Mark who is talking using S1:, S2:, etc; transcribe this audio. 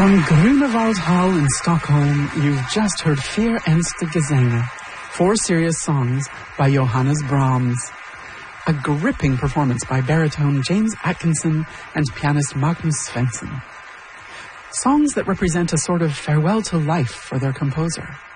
S1: From Grunewaldhall in Stockholm, you've just heard Vier Ernste Gesänge, 4 serious songs by Johannes Brahms. A gripping performance by baritone James Atkinson and pianist Magnus Svensson. Songs that represent a sort of farewell to life for their composer.